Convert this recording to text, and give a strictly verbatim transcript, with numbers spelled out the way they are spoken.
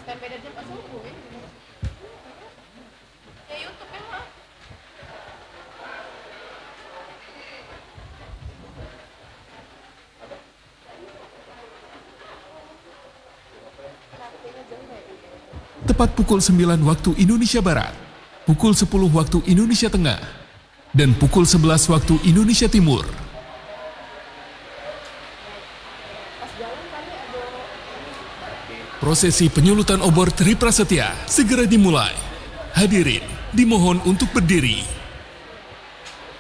Sampai beda jam pas subuh ya. Ya YouTube emang. Tepat pukul sembilan waktu Indonesia Barat, pukul sepuluh waktu Indonesia Tengah, dan pukul sebelas waktu Indonesia Timur. Prosesi penyulutan obor Tri Prasetya segera dimulai. Hadirin dimohon untuk berdiri.